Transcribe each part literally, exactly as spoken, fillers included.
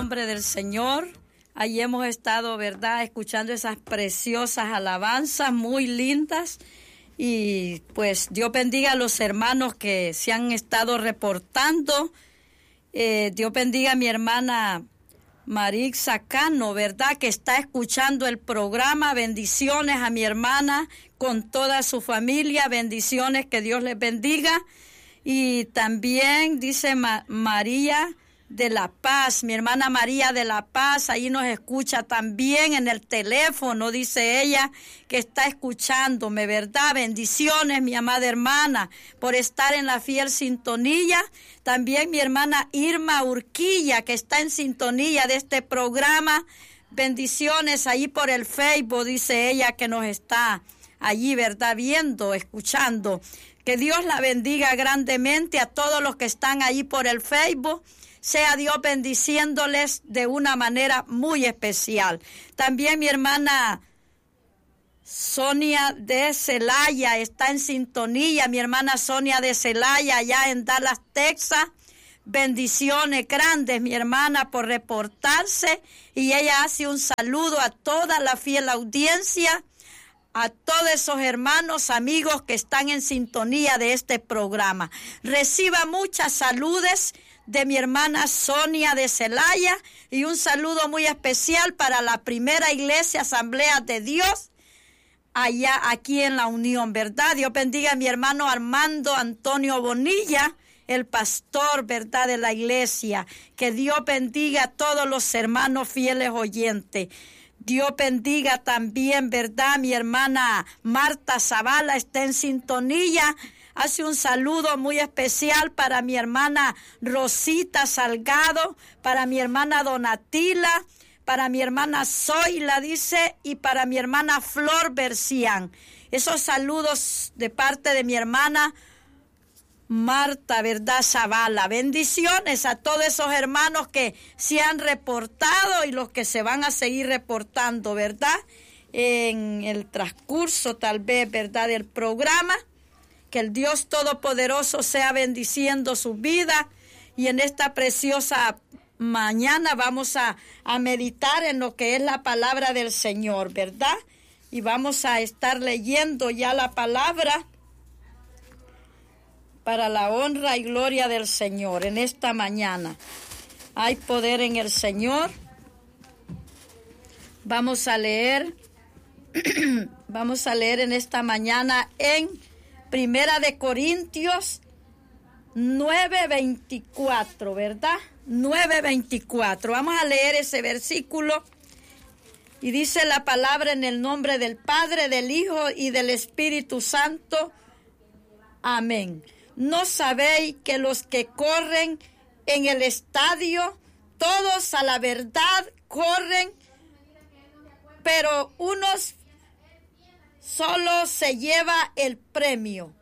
nombre del Señor. Allí hemos estado, ¿verdad?, escuchando esas preciosas alabanzas muy lindas. Y pues Dios bendiga a los hermanos que se han estado reportando. Eh, Dios bendiga a mi hermana Marixa Cano, ¿verdad?, que está escuchando el programa. Bendiciones a mi hermana con toda su familia. Bendiciones, que Dios les bendiga. Y también dice Ma- María de La Paz, mi hermana María de La Paz, ahí nos escucha también en el teléfono, dice ella, que está escuchándome, ¿verdad? Bendiciones, mi amada hermana, por estar en la fiel sintonía. También mi hermana Irma Urquilla, que está en sintonía de este programa. Bendiciones ahí por el Facebook, dice ella, que nos está allí, ¿verdad?, viendo, escuchando. Que Dios la bendiga grandemente a todos los que están ahí por el Facebook. Sea Dios bendiciéndoles de una manera muy especial. También mi hermana Sonia de Celaya está en sintonía. Mi hermana Sonia de Celaya, allá en Dallas, Texas. Bendiciones grandes, mi hermana, por reportarse. Y ella hace un saludo a toda la fiel audiencia, a todos esos hermanos, amigos que están en sintonía de este programa. Reciba muchas saludes de mi hermana Sonia de Celaya y un saludo muy especial para la primera iglesia Asamblea de Dios allá aquí en la Unión, ¿verdad? Dios bendiga a mi hermano Armando Antonio Bonilla, el pastor, ¿verdad?, de la iglesia. Que Dios bendiga a todos los hermanos fieles oyentes. Dios bendiga también, ¿verdad?, mi hermana Marta Zavala está en sintonía. Hace un saludo muy especial para mi hermana Rosita Salgado, para mi hermana Donatila, para mi hermana Zoila, dice, y para mi hermana Flor Bercián. Esos saludos de parte de mi hermana Marta, ¿verdad?, Zavala. Bendiciones a todos esos hermanos que se han reportado y los que se van a seguir reportando, ¿verdad?, en el transcurso tal vez, ¿verdad?, del programa. Que el Dios Todopoderoso sea bendiciendo su vida. Y en esta preciosa mañana vamos a, a meditar en lo que es la palabra del Señor, ¿verdad? Y vamos a estar leyendo ya la palabra para la honra y gloria del Señor en esta mañana. Hay poder en el Señor. Vamos a leer, vamos a leer en esta mañana en Primera de Corintios nueve veinticuatro, ¿verdad? nueve veinticuatro. Vamos a leer ese versículo. Y dice la palabra: en el nombre del Padre, del Hijo y del Espíritu Santo. Amén. ¿No sabéis que los que corren en el estadio, todos a la verdad corren, pero unos solo se lleva el premio?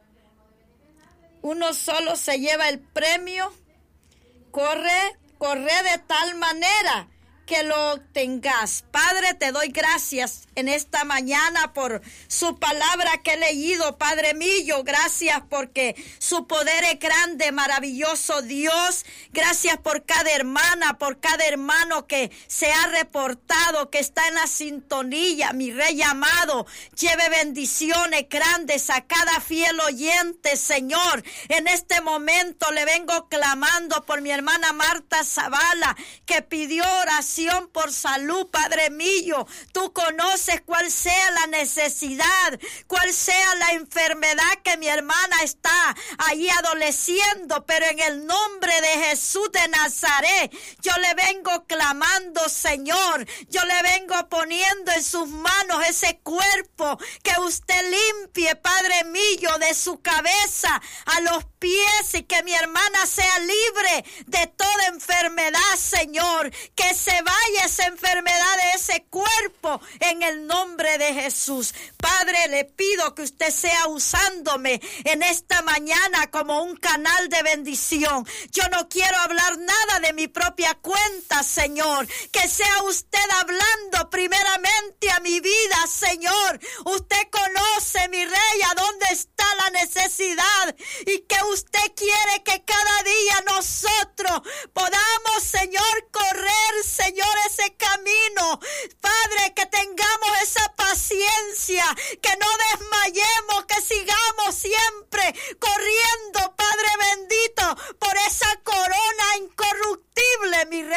Uno solo se lleva el premio. Corre, corre de tal manera que lo obtengas. Padre, te doy gracias en esta mañana por su palabra que he leído, Padre mío. Gracias porque su poder es grande, maravilloso Dios. Gracias por cada hermana, por cada hermano que se ha reportado, que está en la sintonía. Mi Rey amado, lleve bendiciones grandes a cada fiel oyente, Señor. En este momento le vengo clamando por mi hermana Marta Zavala, que pidió oración por salud, Padre mío. Tú conoces cuál sea la necesidad, cuál sea la enfermedad que mi hermana está ahí adoleciendo, pero en el nombre de Jesús de Nazaret, yo le vengo clamando, Señor. Yo le vengo poniendo en sus manos ese cuerpo, que usted limpie, Padre mío, de su cabeza a los pies, y que mi hermana sea libre de toda enfermedad, Señor. Que se vaya esa enfermedad de ese cuerpo en el nombre de Jesús. Padre, le pido que usted sea usándome en esta mañana como un canal de bendición. Yo no quiero hablar nada de mi propia cuenta, Señor. Que sea usted hablando primeramente a mi vida, Señor. Usted conoce, mi Rey, a dónde está la necesidad, y que usted quiere que cada día nosotros podamos, Señor, correr, Señor,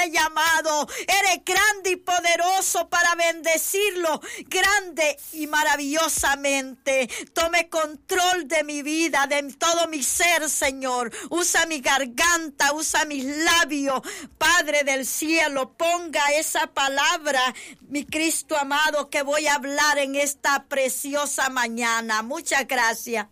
eres llamado. Eres grande y poderoso para bendecirlo grande y maravillosamente. Tome control de mi vida, de todo mi ser, Señor. Usa mi garganta, usa mis labios. Padre del cielo, ponga esa palabra, mi Cristo amado, que voy a hablar en esta preciosa mañana. Muchas gracias.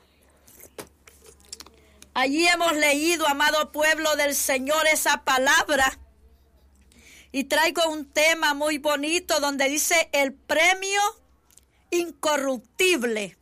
Allí hemos leído, amado pueblo del Señor, esa palabra. Y traigo un tema muy bonito donde dice el premio incorruptible.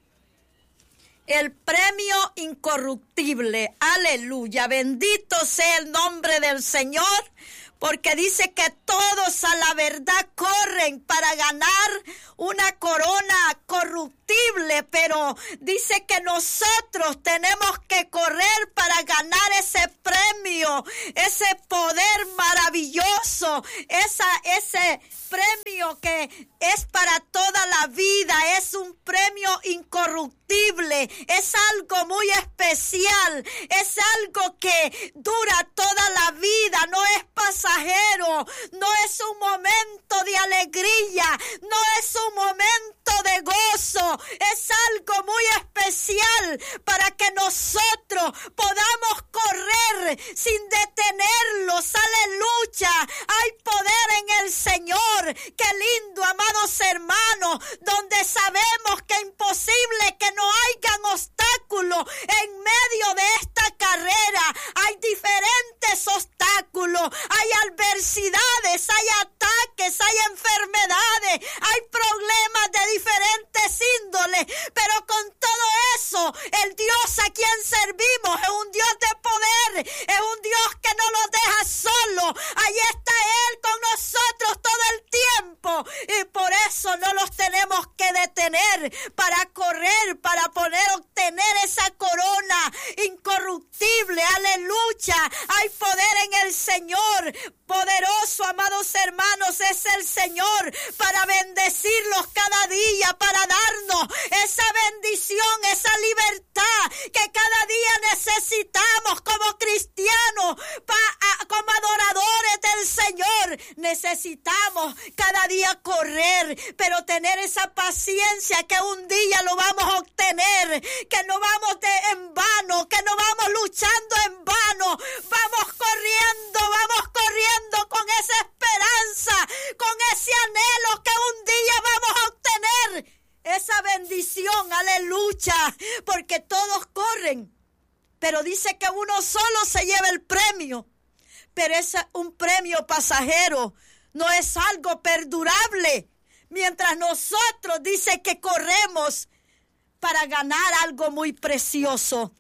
El premio incorruptible. Aleluya. Bendito sea el nombre del Señor. Porque dice que todos a la verdad corren para ganar una corona corruptible, pero dice que nosotros tenemos que correr para ganar ese premio, ese poder maravilloso, esa, ese premio que es para toda la vida, es un premio incorruptible, es algo muy especial, es algo que dura toda la vida, no es pasajero, no es un momento de alegría, no es un momento de gozo, es algo muy especial para que nosotros podamos correr sin detenerlos. Aleluya, hay poder en el Señor. Qué lindo, amados hermanos, donde sabemos que es imposible que no hayan obstáculos en medio de esta carrera. Hay diferentes obstáculos, hay adversidades, hay ataques, hay enfermedades, hay problemas de diferentes índoles, pero con todo eso, el Dios a quien servimos es un Dios de poder, es un Dios que no nos deja solo. Ahí está Él con nosotros todo el tiempo, y por eso no los tenemos que detener para correr, para poder obtener esa corona incorruptible. Aleluya, hay poder en el Señor. Poderoso, amados hermanos, es el Señor para bendecirlos cada día, para darnos esa bendición, esa libertad que cada día necesitamos como cristianos, pa, a, como adoradores del Señor. Necesitamos cada día correr, pero tener esa paciencia que un día lo vamos a obtener, que no vamos de, en vano, que no vamos luchando en vano, vamos corriendo, vamos corriendo con esa esperanza, con ese anhelo que un día vamos a obtener esa bendición. Aleluya, porque todos corren, pero dice que uno solo se lleva el premio, pero es un premio pasajero, no es algo perdurable. Mientras nosotros dice que corremos para ganar algo muy precioso.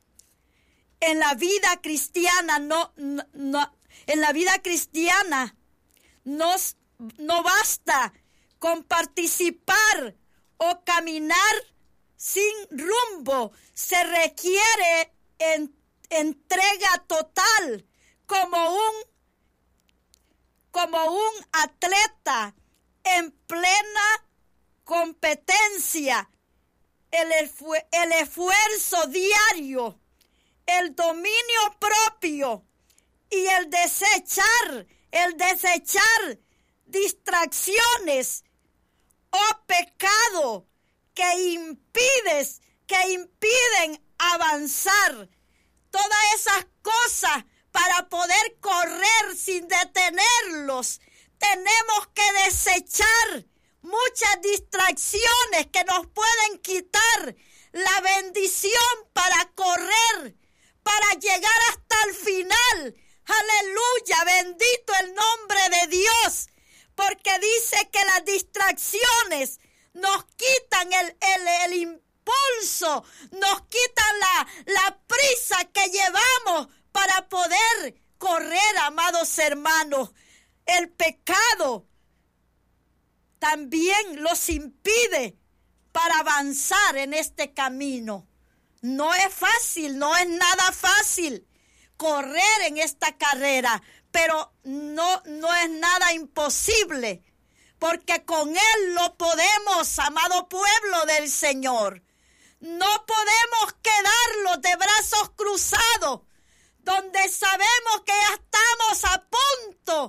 En la vida cristiana no, no, no en la vida cristiana nos, no basta con participar o caminar sin rumbo. Se requiere en, entrega total como un, como un atleta en plena competencia. El, esfu- el esfuerzo diario, el dominio propio y el desechar, el desechar distracciones o pecado que impides, que impiden avanzar. Todas esas cosas para poder correr sin detenerlos, tenemos que desechar muchas distracciones que nos pueden quitar la bendición para correr, para llegar hasta el final. Aleluya, bendito el nombre de Dios, porque dice que las distracciones nos quitan el, el, el impulso, nos quitan la, la prisa que llevamos para poder correr, amados hermanos. El pecado también los impide para avanzar en este camino. No es fácil, no es nada fácil correr en esta carrera, pero no, no es nada imposible, porque con Él lo podemos, amado pueblo del Señor. No podemos quedarnos de brazos cruzados, donde sabemos que ya estamos a punto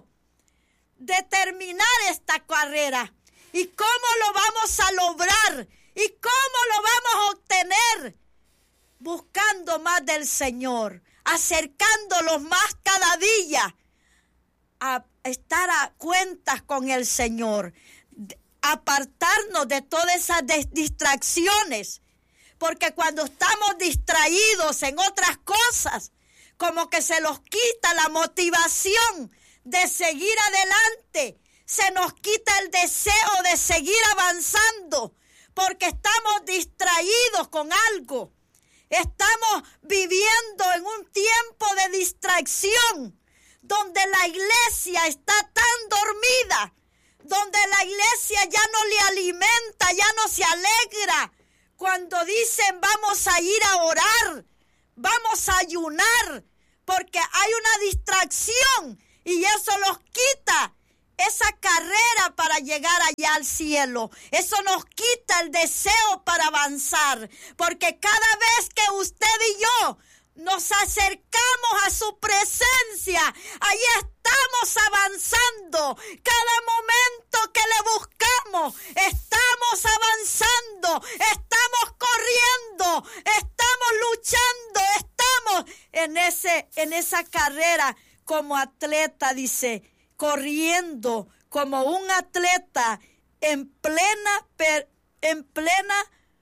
de terminar esta carrera. ¿Y cómo lo vamos a lograr? ¿Y cómo lo vamos a obtener? Buscando más del Señor, acercándolos más cada día a estar a cuentas con el Señor, apartarnos de todas esas distracciones, porque cuando estamos distraídos en otras cosas, como que se nos quita la motivación de seguir adelante, se nos quita el deseo de seguir avanzando, porque estamos distraídos con algo. Estamos viviendo en un tiempo de distracción, donde la iglesia está tan dormida, donde la iglesia ya no le alimenta, ya no se alegra. Cuando dicen vamos a ir a orar, vamos a ayunar, porque hay una distracción y eso nos quita esa carrera para llegar allá al cielo. Eso nos quita el deseo para avanzar, porque cada vez que usted y yo nos acercamos a su presencia, ahí estamos avanzando. Cada momento que le buscamos, estamos avanzando, estamos corriendo, estamos luchando, estamos en ese, en esa carrera como atleta, dice, corriendo como un atleta en plena, per, en plena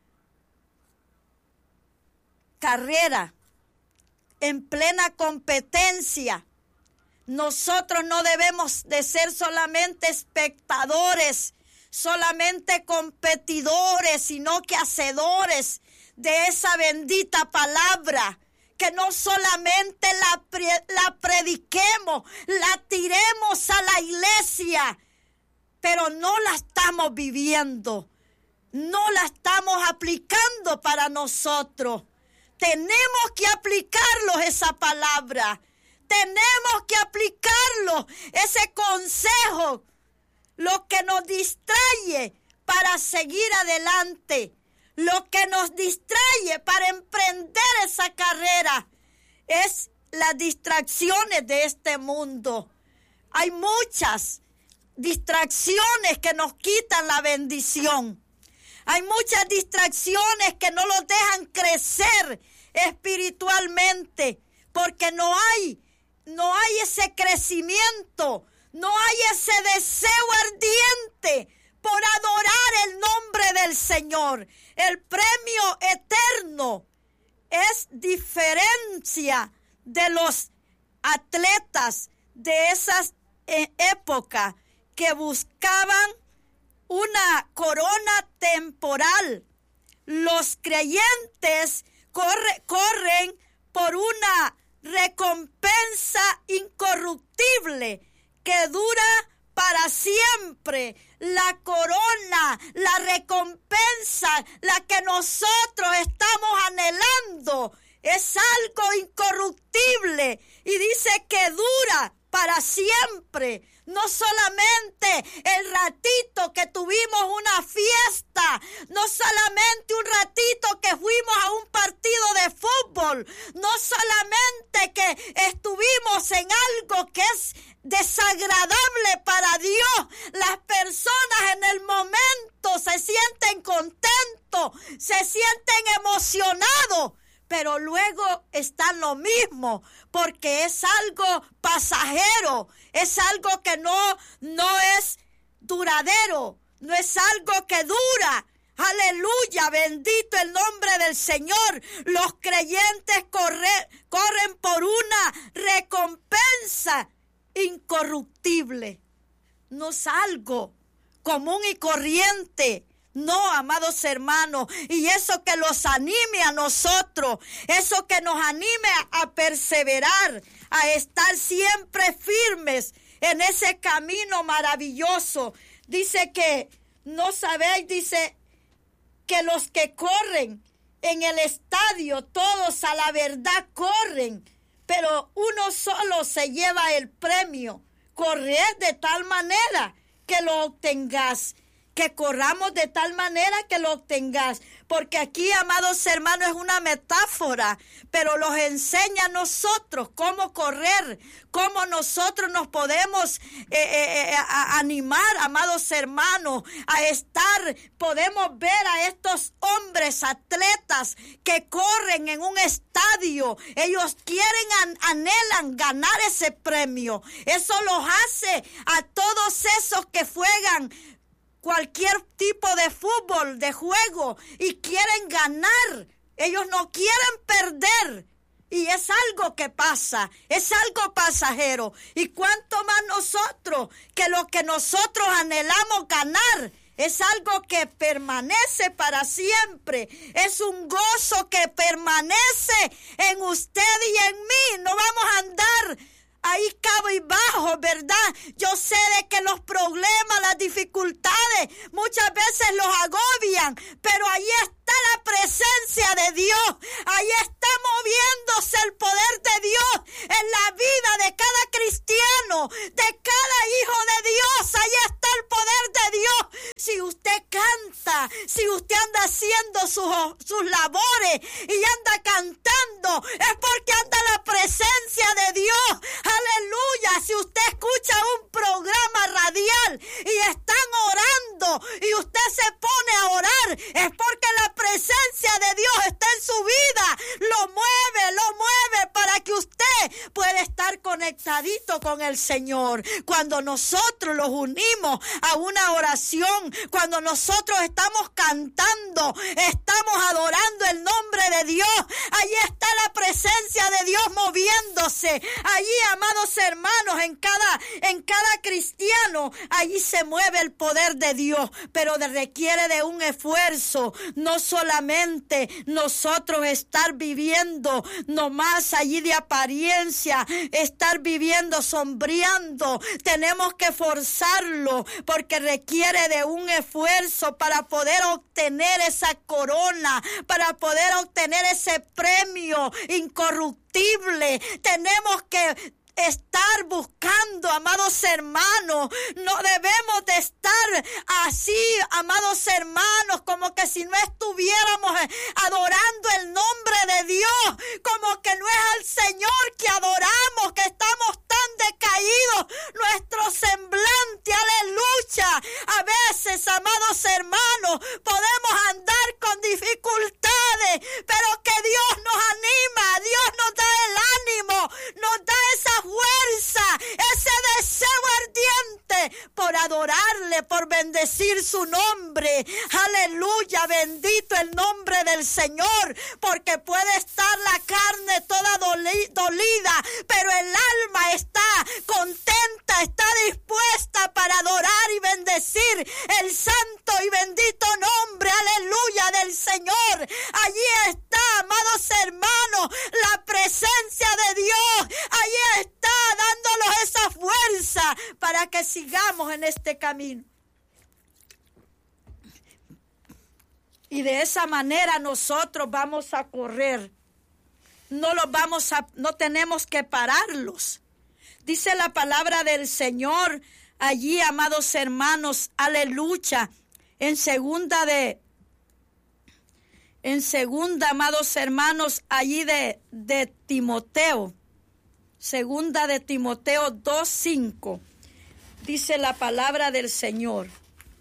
carrera, en plena competencia. Nosotros no debemos de ser solamente espectadores, solamente competidores, sino que hacedores de esa bendita palabra. Que no solamente la, pre, la prediquemos, la tiremos a la iglesia, pero no la estamos viviendo, no la estamos aplicando para nosotros. Tenemos que aplicarlo esa palabra, tenemos que aplicarlo, ese consejo, lo que nos distrae para seguir adelante. Lo que nos distrae para emprender esa carrera es las distracciones de este mundo. Hay muchas distracciones que nos quitan la bendición. Hay muchas distracciones que no nos dejan crecer espiritualmente, porque no hay, no hay ese crecimiento, no hay ese deseo ardiente por adorar el nombre del Señor. El premio eterno es diferencia de los atletas de esas eh, épocas que buscaban una corona temporal. Los creyentes corre, corren por una recompensa incorruptible que dura para siempre. La corona, la recompensa, la que nosotros estamos anhelando, es algo incorruptible y dice que dura para siempre. No solamente el ratito que tuvimos una fiesta, no solamente un ratito que fuimos a un partido de fútbol, no solamente que estuvimos en algo que es desagradable para Dios. Las personas en el momento se sienten contentos, se sienten emocionados, pero luego está lo mismo, porque es algo pasajero, es algo que no, no es duradero, no es algo que dura. Aleluya, bendito el nombre del Señor. Los creyentes corre, corren por una recompensa incorruptible, no es algo común y corriente. No, amados hermanos, y eso que los anime a nosotros, eso que nos anime a perseverar, a estar siempre firmes en ese camino maravilloso. Dice que, no sabéis, dice que los que corren en el estadio, todos a la verdad corren, pero uno solo se lleva el premio. Corred de tal manera que lo obtengas. que corramos de tal manera que lo obtengas. Porque aquí, amados hermanos, es una metáfora, pero nos enseña a nosotros cómo correr, cómo nosotros nos podemos eh, eh, a animar, amados hermanos, a estar, podemos ver a estos hombres atletas que corren en un estadio. Ellos quieren, an, anhelan ganar ese premio. Eso los hace a todos esos que juegan cualquier tipo de fútbol, de juego, y quieren ganar. Ellos no quieren perder. Y es algo que pasa, es algo pasajero. Y cuánto más nosotros, que lo que nosotros anhelamos ganar es algo que permanece para siempre. Es un gozo que permanece en usted y en mí. No vamos a andar ahí cabo y bajo, ¿verdad? Yo sé de que los problemas, las dificultades muchas veces los agobian, pero ahí está la presencia de Dios. Ahí está moviéndose el poder de Dios en la vida de cada cristiano, de cada hijo de Dios. Ahí está el poder de Dios. Si usted canta, si usted anda haciendo sus, sus labores y anda cantando, es porque anda la presencia de Dios. Aleluya. Si usted escucha un programa radial y están orando y usted se pone a orar, es porque la presencia de Dios está en su vida. Lo mueve, lo mueve para que usted pueda estar conectadito con el Señor. Cuando nosotros los unimos a una oración, cuando nosotros estamos cantando, estamos adorando el nombre de Dios, allí está la presencia de Dios moviéndose. Allí, amados hermanos, en cada, en cada cristiano, allí se mueve el poder de Dios, pero requiere de un esfuerzo. No solamente nosotros estar viviendo nomás allí de apariencia, estar viviendo sombreando. Tenemos que forzarlo porque requiere de un esfuerzo para poder obtener esa corona, para poder obtener ese premio incorruptible. Tenemos que estar buscando, amados hermanos. No debemos de estar así, amados hermanos, como que si no estuviéramos adorando el nombre de Dios, como que no es al Señor que adoramos, que estamos tan decaídos, nuestro semblante, aleluya. A veces, amados hermanos, podemos andar con dificultades, pero que Dios nos anima, Dios nos da el ánimo, nos da esa fuerza, ese deseo ardiente por adorarle, por bendecir su nombre. Aleluya, bendito el nombre del Señor, porque puede estar la carne toda doli- dolida, pero el alma está contenta, está dispuesta para adorar y bendecir el santo y bendito nombre, aleluya, del Señor. Allí está, amados hermanos, la presencia de Dios. Allí está dándonos esa fuerza para que sigamos en este camino. Y de esa manera nosotros vamos a correr. No los vamos a, no tenemos que pararlos. Dice la palabra del Señor allí, amados hermanos, aleluya, en segunda de, en segunda, amados hermanos, allí de, de Timoteo, segunda de Timoteo dos cinco, dice la palabra del Señor.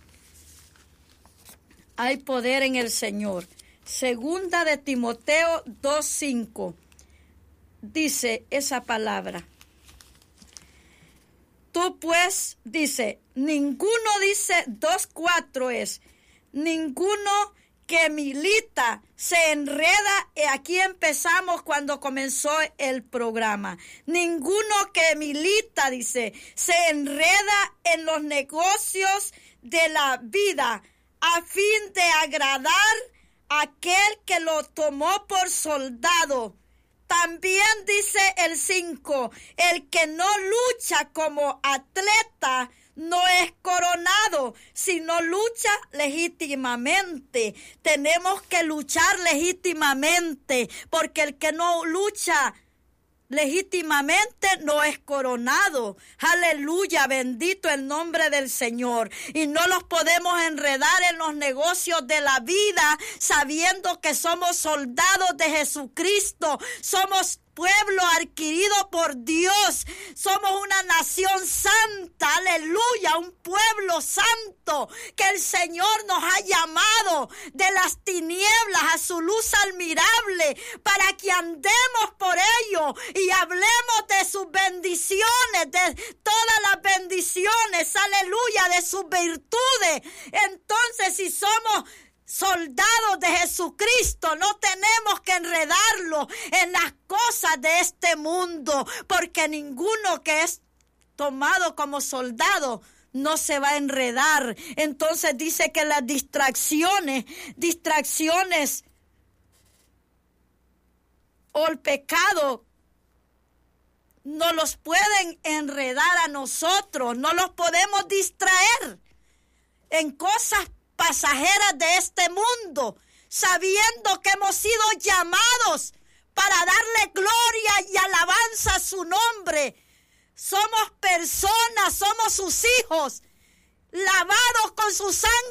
Hay poder en el Señor. Segunda de Timoteo dos cinco, dice esa palabra. Tú pues, dice, ninguno, dice, dos cuatro es, ninguno que milita se enreda. Aquí empezamos cuando comenzó el programa. Ninguno que milita, dice, se enreda en los negocios de la vida a fin de agradar a aquel que lo tomó por soldado. También dice el cinco, el que no lucha como atleta no es coronado, sino lucha legítimamente. Tenemos que luchar legítimamente, porque el que no lucha legítimamente no es coronado. Aleluya, bendito el nombre del Señor. Y no los podemos enredar en los negocios de la vida sabiendo que somos soldados de Jesucristo. Somos pueblo adquirido por Dios. Somos una nación santa, aleluya, un pueblo santo que el Señor nos ha llamado de las tinieblas a su luz admirable para que andemos por ello y hablemos de sus bendiciones, de todas las bendiciones, aleluya, de sus virtudes. Entonces, si somos soldados de Jesucristo, no tenemos que enredarlo en las cosas de este mundo, porque ninguno que es tomado como soldado no se va a enredar. Entonces dice que las distracciones, distracciones o el pecado no los pueden enredar a nosotros, no los podemos distraer en cosas pasajeras de este mundo, sabiendo que hemos sido llamados para darle gloria y alabanza a su nombre. Somos personas, somos sus hijos, lavados con su sangre